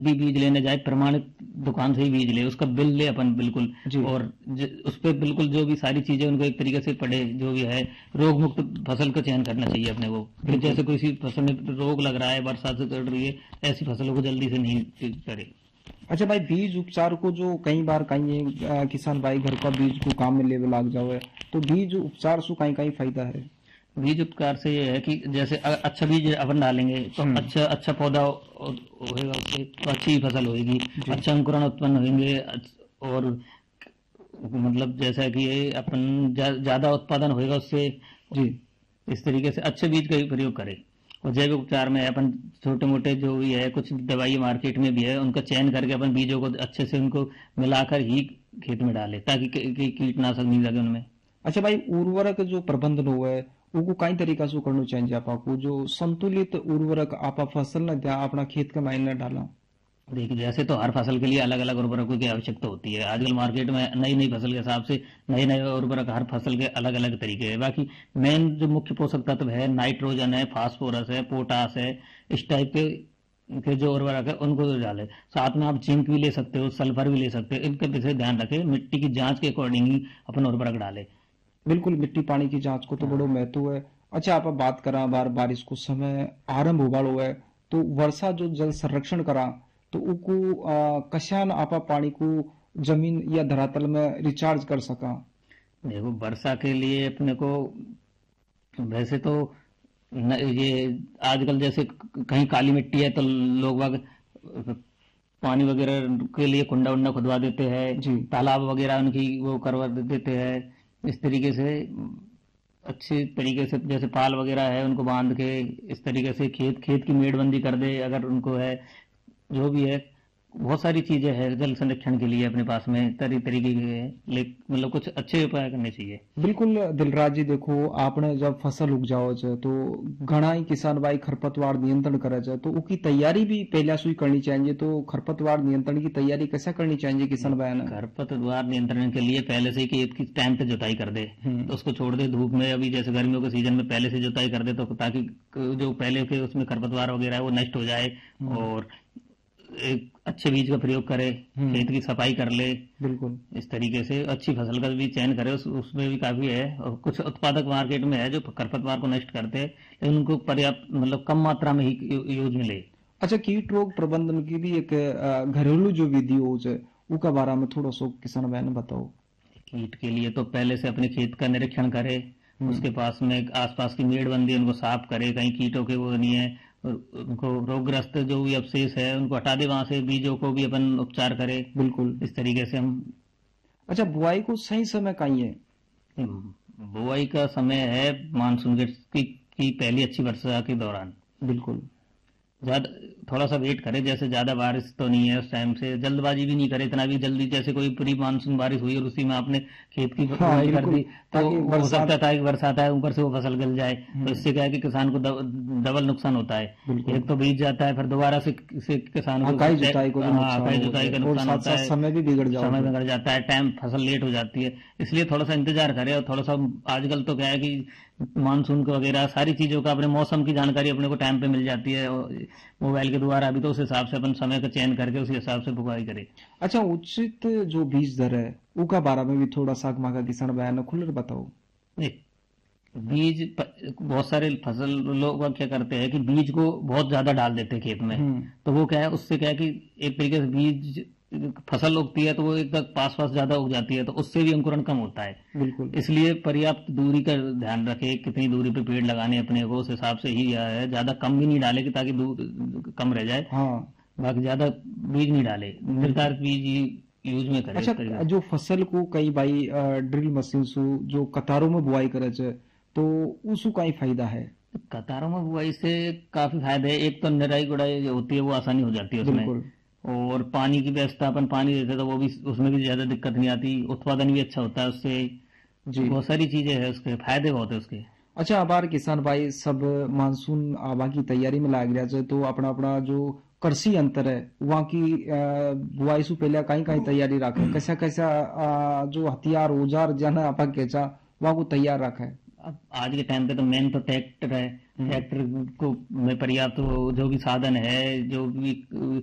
भी बीज लेने जाए प्रमाणित दुकान से ही बीज ले, उसका बिल ले अपन बिल्कुल। जी। और उस पर बिल्कुल जो भी सारी चीजें उनको एक तरीके से पड़े, जो भी है रोग मुक्त फसल का चयन करना चाहिए अपने को। फिर बिल्कुल। जैसे कोई सी फसल में रोग लग रहा है, बरसात से चढ़ रही है, ऐसी फसलों को जल्दी से नहीं करे। अच्छा भाई, बीज उपचार को जो कई बार कहीं किसान भाई घर का बीज को काम में लेवे लाग जावे, तो बीज उपचार से कहीं कहीं फायदा है। बीज उपचार से ये है कि जैसे अच्छा बीज अपन डालेंगे तो हम्म। अच्छा अच्छा पौधा होएगा उससे, तो अच्छी फसल होगी, जी। अच्छा अंकुरण उत्पन्न होंगे। और मतलब जैसा कि ये अपन ज्यादा उत्पादन होएगा उससे। जी। इस तरीके से अच्छे बीज का ही प्रयोग करें। और जैविक उपचार में अपन छोटे मोटे जो भी है कुछ दवाई मार्केट में भी है, उनका चयन करके अपन बीजों को अच्छे से उनको मिलाकर ही खेत में डालें, ताकि कीटनाशक नहीं लगे उनमें। अच्छा भाई, उर्वरक जो प्रबंधन हुआ है वो कई तरीका से करना चाहिए आपको, जो संतुलित उर्वरक आप फसल न दिया अपना खेत के मायने डाला। देखिए, जैसे तो हर फसल के लिए अलग अलग उर्वरकों की आवश्यकता होती है। आजकल मार्केट में नई नई फसल के हिसाब से नए नए उर्वरक हर फसल के अलग अलग तरीके हैं। बाकी मेन जो मुख्य पोषक तत्व है, नाइट्रोजन है, फास्फोरस है, पोटास है, इस टाइप के जो उर्वरक है उनको तो डाले। साथ में आप जिंक भी ले सकते हो, सल्फर भी ले सकते हो। इनका विशेष ध्यान रखें, मिट्टी की जांच के अकॉर्डिंग ही अपन उर्वरक डाले। बिल्कुल, मिट्टी पानी की जांच को तो बड़ो हाँ। महत्व है। अच्छा, आप बात करा बार बारिश को समय आरंभ होगा है, तो वर्षा जो जल संरक्षण करा, तो उको कशान आपा पानी को जमीन या धरातल में रिचार्ज कर सका। देखो, वर्षा के लिए अपने को वैसे तो ये आजकल जैसे कहीं काली मिट्टी है तो लोग बाग पानी वगैरह के लिए कुंडा उंडा खुदवा देते हैं, जी। तालाब वगैरह उनकी वो करवा देते हैं। इस तरीके से अच्छे तरीके से जैसे पाल वगैरह है उनको बांध के इस तरीके से खेत खेत की मेड़बंदी कर दे अगर उनको है। जो भी है, बहुत सारी चीजें हैं जल संरक्षण के लिए अपने पास में तरीके के, मतलब कुछ अच्छे उपाय करने चाहिए। बिल्कुल दिलराज जी, देखो आपने जब फसल उग जाओ छे तो घना ही किसान भाई खरपतवार नियंत्रण करे छे, तो उसकी तैयारी भी पहले से ही करनी चाहिए। तो खरपतवार नियंत्रण की तैयारी कैसे करनी चाहिए किसान भाई ने। खरपतवार नियंत्रण के लिए पहले से ही खेत की टाइम पे जुताई कर दे, तो उसको छोड़ दे धूप में। अभी जैसे गर्मियों के सीजन में पहले से जुताई कर दे, तो ताकि जो पहले के उसमें खरपतवार वगैरह है वो नष्ट हो जाए। और एक अच्छे बीज का प्रयोग करे, खेत की सफाई कर ले। बिल्कुल। इस तरीके से अच्छी फसल का भी चयन करे, उसमें भी काफी है। और कुछ उत्पादक मार्केट में है जो खरपतवार को नष्ट करते हैं, लेकिन उनको पर्याप्त मतलब कम मात्रा में ही यूज में ले। अच्छा, कीट रोग प्रबंधन की भी एक घरेलू जो विधि हो जाए उसका बारे में थोड़ा सा किसान भाई ने बताओ। कीट के लिए तो पहले से अपने खेत का निरीक्षण करे, उसके पास में आसपास की मेड़बंदी उनको साफ करे, कहीं कीटों के वो नहीं है। और उनको रोगग्रस्त जो भी अवशेष है उनको हटा दे वहां से, बीजों को भी अपन उपचार करे। बिल्कुल। इस तरीके से हम। अच्छा, बुआई को सही समय कहीं है। बुआई का समय है मानसून की पहली अच्छी वर्षा के दौरान। बिल्कुल। ज्यादा थोड़ा सा वेट करे, जैसे ज्यादा बारिश तो नहीं है उस टाइम से, जल्दबाजी भी नहीं करे इतना भी जल्दी। जैसे कोई प्री मानसून बारिश हुई और उसी में आपने खेत की हाँ बुआई कर बिल्कुल, दी, तो ताकि हो सकता बरसात। था कि बरसात आए ऊपर से वो फसल गल जाए। तो इससे क्या है कि किसान को डबल नुकसान होता है। बिल्कुल। एक तो बीज जाता है, फिर दोबारा से किसान को अकाई जुताई को भी हाँ, नुकसान अकाई हो जुताई जाए का और नुकसान साथ होता साथ है, समय भी बिगड़ जाओ समय तो। बिगड़ जाता है, टाइम फसल लेट हो जाती है। इसलिए थोड़ा सा इंतजार करें। और थोड़ा सा आजकल तो क्या है कि मानसून का वगैरह सारी चीजों का अपने मौसम की जानकारी अपने को टाइम पे मिल जाती है मोबाइल के द्वारा भी। तो उस हिसाब से अपन समय का चयन करके उसी हिसाब से बुआई करें। अच्छा, उचित जो बीज दर है उसका बारे में भी थोड़ा सा मांगा किसान बयान खुलकर बताओ। देख, बहुत सारे फसल लोग क्या करते हैं कि बीज को बहुत ज्यादा डाल देते हैं खेत में। तो वो क्या है, उससे क्या है कि एक तरीके से बीज फसल उगती है तो वो एक तक पास पास ज्यादा उग जाती है, तो उससे भी अंकुरण कम होता है। बिल्कुल। इसलिए पर्याप्त दूरी का ध्यान रखे, कितनी दूरी पे पेड़ लगाने अपने को, उस हिसाब से ही है। ज्यादा कम भी नहीं डाले कि ताकि दूर कम रह जाए। हाँ। बाकी ज्यादा बीज नहीं डाले, निर्धारित बीज ही यूज में करे अच्छा, इस तरीके जो फसल को कई भाई ड्रिल मशीन से जो कतारों में बुआई करे छे, तो उसको कई फायदा है। से। कतारों में बुआई से काफी फायदे हैं। एक तो निराई गुड़ाई जो होती है वो आसानी हो जाती है उसमें। बिल्कुल। और पानी की व्यवस्था, अपन पानी देते तो वो भी उसमें भी ज्यादा दिक्कत नहीं आती, उत्पादन भी अच्छा होता है उससे। जी। बहुत सारी चीजें हैं उसके, फायदे बहुत है उसके। अच्छा, अबार किसान भाई सब मानसून आवा की तैयारी में लाग रहा है, तो अपना अपना जो कृषि यंत्र है वहाँ की बुआई से पहले कहीं कहीं तैयारी रखे, कैसा कैसा जो हथियार औजार जाना आप कैसा वहाँ को तैयार रखा है। अब आज के टाइम पे तो मेन तो ट्रैक्टर है। ट्रैक्टर को में पर्याप्त जो भी साधन है, जो भी